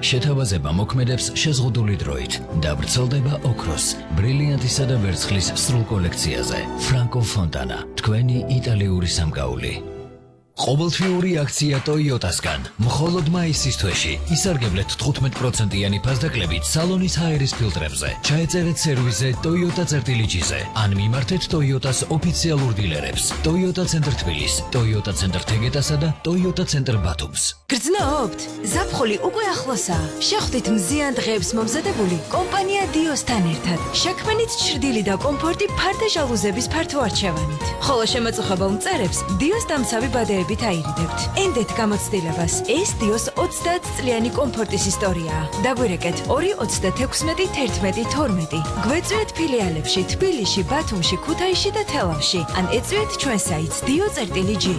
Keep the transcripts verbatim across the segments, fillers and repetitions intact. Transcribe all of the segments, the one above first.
შეთავაზება მოქმედებს შეზღუდული დროით და ვრცელდება ოქროს, ბრილიანტისა და ვერცხლის სრულ კოლექციაზე. Franco Fontana, თქვენი იტალიური სამკაული. ყოველთვიური აქცია Toyota-სგან. მხოლოდ მაისის თვეში ისარგებლეთ თხუთმეტ პროცენტიანი ფასდაკლებით სალონის ჰაერის ფილტრებზე. ჩაეწერეთ სერვისზე Toyota-წერტილიჯიზე ან მიმართეთ Toyota-ს ოფიციალურ დილერებს. Toyota ცენტრ თბილის, Toyota ცენტრ თეგეტასა და Toyota ცენტრ ბათუმს. გრძნობთ? ზაფხული უკვე ახლოსაა. შეხვდით მზიან დღეებს მომზადებული კომპანია Dios-თან ერთად. შექმნით ჩრდილი და კომფორტი ფარდა ჟალუზების ფართო არჩევანით. ხოლო შემაწუხებელ მწერებს Dios დამცავი ბადეები აირიდებთ. ენდეთ გამოცდილებას. ეს Dios ოცდაათ წლიანი კომფორტის ისტორიაა. დაგვირეკეთ ორი ოცდათექვსმეტი თერთმეტი თორმეტი. გვეწვიეთ ფილიალებში თბილისში, ბათუმში, ქუთაისში და თელავში. ან ეწვიეთ ჩვენ საიტს dio.gy.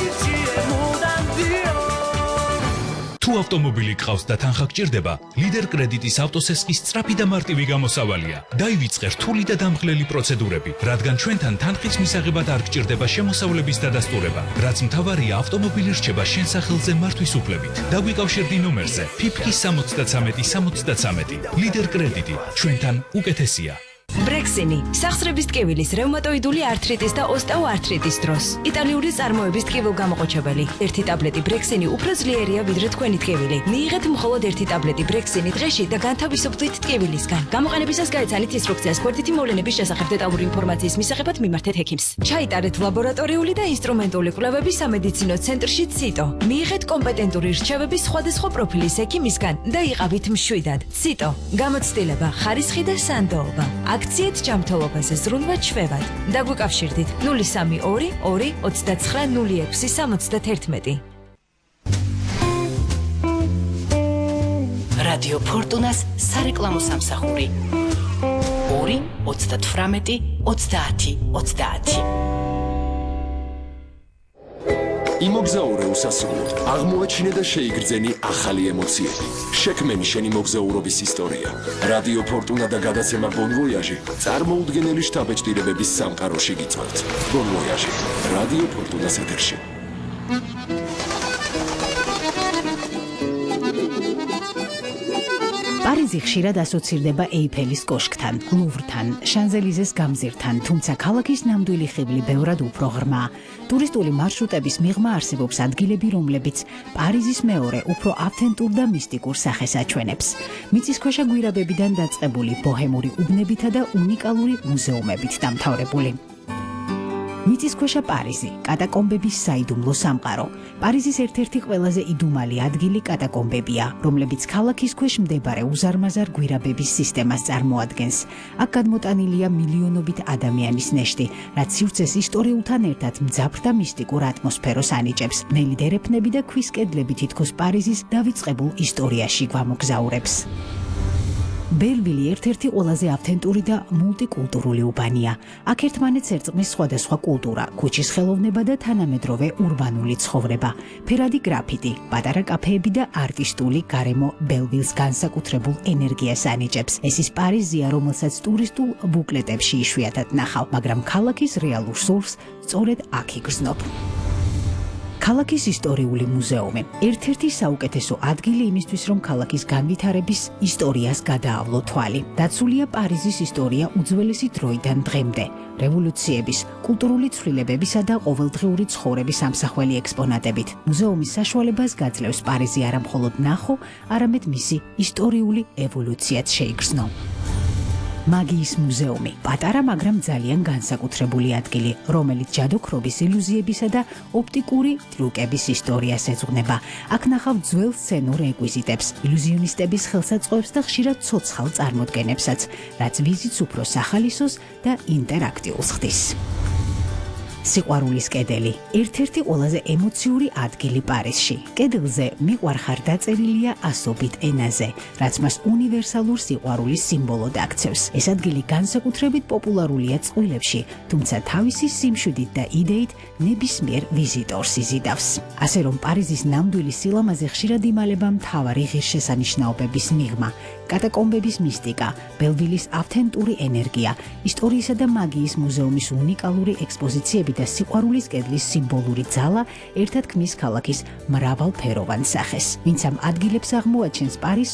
თუ ავტომობილი გყავს და თანხა გჭირდება, ლიდერ კრედიტის ავტოსესხის სწრაფი და მარტივი გამოსავალია. დაივიწყე რთული და დამხლელი პროცედურები, რადგან ჩვენთან თანხის მისაღებად არ გჭირდება შემოსავლების დადასტურება, რაც მთავარია ავტომობილი რჩება შენ სახელზე მართვის უფლებით. დაგვიკავშირდი ნომერზე ფიფკი სამოცდათრამეტი სამოცდათრამეტი. ლიდერ კრედიტი ჩვენთან უკეთესია. ბრექსინი, სახსრების ტკივილის, რევმატოიდული ართრიტის და ოსტეოართრიტის დროს. იტალიური წარმოების ტკივილგამოყოჩებელი. ერთი ტაბლეტი ბრექსინი უფრო ძლიერია ვიდრე თქვენი ტკივილი. მიიღეთ მხოლოდ ერთი ტაბლეტი ბრექსინი დღეში და განთავისუფლდით ტკივილისგან. გამოყენებისას გაეცანით ინსტრუქციას გვერდითი მოვლენების შესახებ დეტალური ინფორმაციის მისაღებად მიმართეთ ექიმს. ჩაიტარეთ ლაბორატორიული და ინსტრუმენტული კვლევები სამედიცინო ცენტრში ციტო. მიიღეთ კომპეტენტური რჩევები სხვადასხვა პროფილის ექიმისგან და იყავით მშვიდად. ციტო, გამოცდილება, ხარისხი და სანდოობა. აქციეთ ჯანმრთელობაზე ზრუნვა ჩვევად. დაგვიკავშირდით ნული სამი ორი ორი ოცდაცხრა ნული ექვსი სამოცდათერთმეტი. რადიო ფორტუნას სარეკლამო სამსახური ორი ოცდათვრამეტი ოცდაათი ოცდაათი. იმოგზაურე უსასრულოდ, აღმოაჩინე და შეიგრძენი ახალი ემოციები. შექმენი შენი მოგზაურობის ისტორია. რადიო ფორტუნა და გადაცემა Bon Voyage წარმოუდგენელი შთაბეჭდილებების სამყაროში გიწევთ. Bon Voyage, რადიო ფორტუნას ეთერში. პარიზი ხშირად ასოცირდება ეიფელის კოშკთან, ლუვრთან, შანზელიზეს გამზირთან, თუმცა ქალაქის ნამდვილი ხიბლი ბევრად უფრო ღრმაა. ტურისტული მარშრუტების მიღმა არსებობს ადგილები, რომლებიც პარიზის მეორე, უფრო ავთენტურ და მისტიკურ სახეს აჩვენებს. მიწისქვეშა გვირაბებიდან დაწყებული ბოჰემური უბნებითა და უნიკალური მუზეუმებით დამთავრებული. მიწისქვეშა პარიზი, კატაკომბების საიდუმლო სამყარო. პარიზის ერთ-ერთი ყველაზე იდუმალი ადგილი კატაკომბებია, რომლებიც ქალაქის ქვეშ მდებარე უზარმაზარ გვირაბების სისტემას წარმოადგენს. აქ გადმოტანილია მილიონობით ადამიანის ნეშტი, რაც სივრცეს ისტორიულთან ერთად მძაფრ და მისტიკურ ატმოსფეროს ანიჭებს. ბნელი დერეფნები და ქვის კედლები თითქოს პარიზის დავიწყებულ ისტორიაში გვამოგზაურებს. ბელვილი ერთ-ერთი ყველაზე ავთენტური და მულტიკულტურული უბანია. აქ ერთმანეთს ერწყმის სხვადასხვა კულტურა, ქუჩის ხელოვნება და თანამედროვე ურბანული ცხოვრება. ფერადი გრაფიტი, პატარა კაფეები და არტისტული გარემო ბელვილს განსაკუთრებულ ენერგიას ანიჭებს. ეს ის პარიზია, რომელსაც ტურისტულ ბუკლეტებში იშვიათად ნახავ, მაგრამ ქალაქის რეალურ სურს სწორედ აქ იგრძნობ. ქალაქის ისტორიული მუზეუმი ერთ-ერთი საუკეთესო ადგილი იმისთვის, რომ ქალაქის განვითარების ისტორიას გადაავლო თვალი. დაცულია პარიზის ისტორია უძველესი დროიდან დღემდე. რევოლუციების, კულტურული ცვლილებებისა და ყოველდღიური ცხოვრების ამსახველი ექსპონატებით. მუზეუმის საშუალებას გაძლევს პარიზი არა მხოლოდ ნახო, არამედ მისი ისტორიული ევოლუციაც შეიგრძნო. მაგიის მუზეუმი, პატარა, მაგრამ ძალიან განსაკუთრებული ადგილი, რომელიც ჯადოქრობის, ილუზიებისა და ოპტიკური ტრიუკების ისტორიას ეძღვნება. აქ ნახავთ ძველ სცენურ რეკვიზიტებს, ილუზიონისტების ხელსაწყოებს და ხშირად ცოცხალ წარმოდგენებსაც, რაც ვიზიტს უფრო სახალისოს და ინტერაქტიულს ხდის. სიყვარულის კედელი, ერთ-ერთი ყველაზე ემოციური ადგილი პარიზში. კედელზე მიყვარხარ დაწერილია ასობით ენაზე, რაც მას უნივერსალურ სიყვარულის სიმბოლოდ აქცევს. ეს ადგილი განსაკუთრებით პოპულარულია წყვილებში, თუმცა თავისი სიმშვიდით და იდეით ნებისმიერ ვიზიტორს იზიდავს. ასე რომ პარიზის ნამდვილი სილამაზე ხშირად იმალება მთავარი ღირსშესანიშნაობების მიღმა, კატაკომბების მისტიკა, ბელვილის ავთენტური ენერგია, ისტორიისა და მაგიის მუზეუმის უნიკალური ექსპოზიციები და სიყვარულის კედლის სიმბოლური ძალა ერთად ქმნის ქალაქის მრავალფეროვან სახეს. ვინც ამ ადგილებს აღმოაჩენს, პარიზს